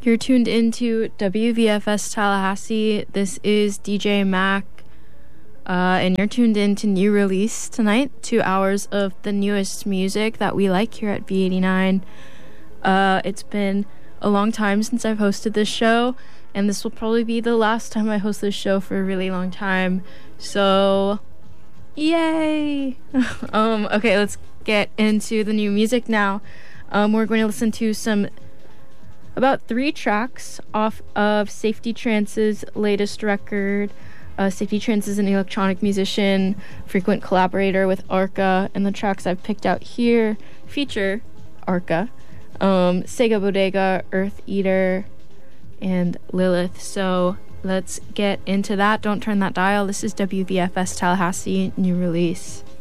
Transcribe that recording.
You're tuned into WVFS Tallahassee. This is DJ Mac, and you're tuned into New Release tonight. 2 hours of the newest music that we like here at V89. It's been a long time since I've hosted this show, and this will probably be the last time I host this show for a really long time. So, yay! Okay, let's get into the new music now. We're going to listen to about 3 tracks off of Safety Trance's latest record. Safety Trance is an electronic musician, frequent collaborator with Arca, and the tracks I've picked out here feature Arca, Sega Bodega, Earth Eater, and Lilith. So let's get into that. Don't turn that dial. This is WVFS Tallahassee, New Release.